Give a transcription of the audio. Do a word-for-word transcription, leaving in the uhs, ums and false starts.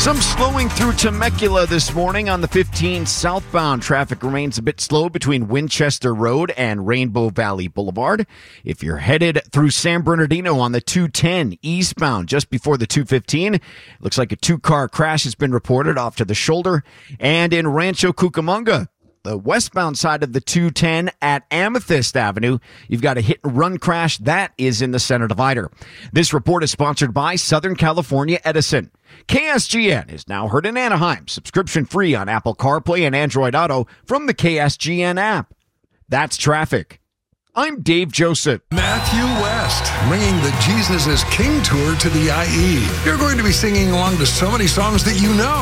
Some slowing through Temecula this morning on the fifteen southbound. Traffic remains a bit slow between Winchester Road and Rainbow Valley Boulevard. If you're headed through San Bernardino on the two ten eastbound just before the two fifteen, looks like a two-car crash has been reported off to the shoulder. And in Rancho Cucamonga, the westbound side of the two ten at Amethyst Avenue, you've got a hit-and-run crash. That is in the center divider. This report is sponsored by Southern California Edison. K S G N is now heard in Anaheim. Subscription free on Apple CarPlay and Android Auto from the K S G N app. That's traffic. I'm Dave Joseph. Matthew West, bringing the Jesus is King tour to the I E. You're going to be singing along to so many songs that you know.